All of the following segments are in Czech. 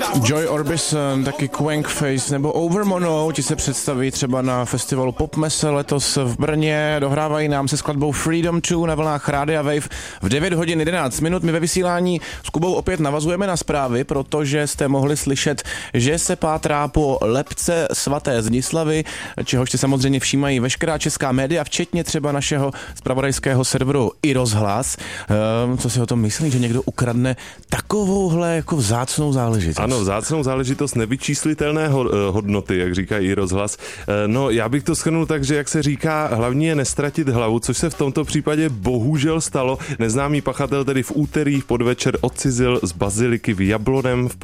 Joy Orbison, taky Quankface nebo Overmono, ti se představí třeba na festivalu Popmese letos v Brně, dohrávají nám se skladbou Freedom 2 na vlnách Rádia Wave v 9 hodin 11 minut. My ve vysílání s Kubou opět navazujeme na zprávy, protože jste mohli slyšet, že se pátrá po lebce svaté Zdislavy, čehož si samozřejmě všímají veškerá česká média, včetně třeba našeho zpravodajského serveru iRozhlas. Co si o tom myslí, že někdo ukradne takovouhle jako vzácnou záležitost? Ano, vzácnou záležitost nevyčíslitelné hodnoty, jak říká iRozhlas. No, já bych to shrnul tak, že jak se říká, hlavní je nestratit hlavu, což se v tomto případě bohužel stalo. Neznámý pachatel tedy v úterý v podvečer odcizil z baziliky v Jablonem v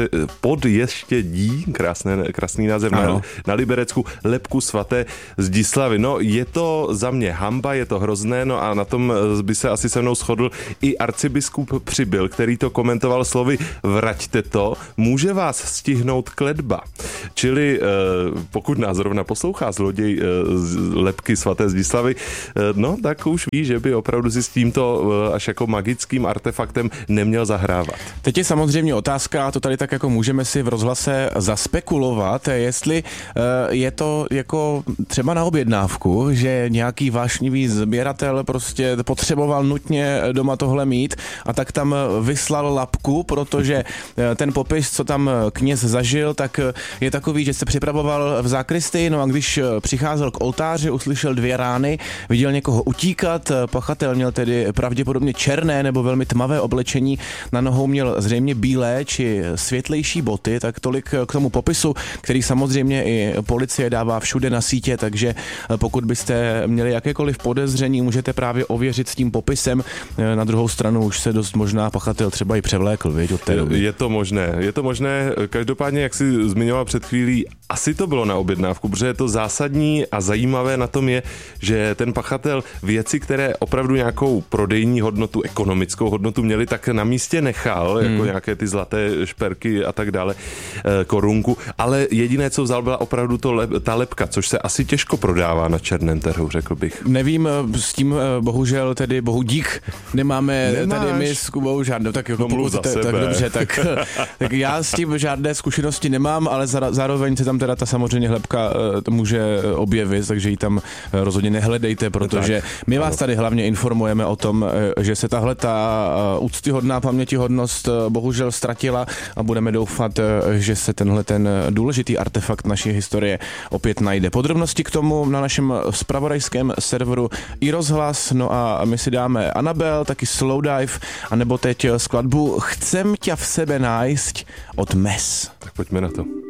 Podještědí, krásný název, na Liberecku, lebku svaté Zdislavy. No, je to za mě hanba, je to hrozné, no a na tom by se asi se mnou shodl i arcibiskup Přibyl, který to komentoval slovy vraťte to, může vás stihnout kletba. Čili pokud nás zrovna poslouchá zloděj lebky svaté Zdislavy, no tak už ví, že by opravdu si s tímto až jako magickým artefaktem neměl zahrávat. Teď je samozřejmě otázka, a to tady tak jako můžeme si v rozhlase zaspekulovat, jestli je to jako třeba na objednávku, že nějaký vášnivý sběratel prostě potřeboval nutně doma tohle mít a tak tam vyslal lapku, protože ten popis, co tam kněz zažil, tak je takový, že se připravoval v zákristii, no a když přicházel k oltáři, uslyšel 2 rány, viděl někoho utíkat, pachatel měl tedy pravděpodobně černé nebo velmi tmavé oblečení, na nohou měl zřejmě bílé či světlejší boty, tak tolik k tomu popisu, který samozřejmě i policie dává všude na sítě, takže pokud byste měli jakékoliv podezření, můžete právě ověřit s tím popisem. Na druhou stranu už se dost možná pachatel třeba i převlékl, viď, od té doby. Je to možné. Každopádně, jak si zmiňoval před chvílí, asi to bylo na objednávku, protože je to zásadní a zajímavé na tom je, že ten pachatel věci, které opravdu nějakou prodejní hodnotu, ekonomickou hodnotu měly, tak na místě nechal, jako nějaké ty zlaté šperky a tak dále, korunku, ale jediné, co vzal, byla opravdu ta lebka, což se asi těžko prodává na černém trhu, řekl bych. Nevím, s tím bohužel tedy bohu dík nemáme tady my s Kubou žádnou, tak jako tak dobře, tak já s tím žádné zkušenosti nemám, ale zároveň se tam teda ta samozřejmě lebka může objevit, takže ji tam rozhodně nehledejte, protože my vás tady hlavně informujeme o tom, že se tahle ta úctyhodná pamětihodnost bohužel ztratila a budeme doufat, že se tenhle ten důležitý artefakt naší historie opět najde. Podrobnosti k tomu na našem zpravodajském serveru iRozhlas, no a my si dáme Anabel, taky Slowdive, anebo teď skladbu Chcem ťa v sebe nájsť od Mes. Tak pojďme na to.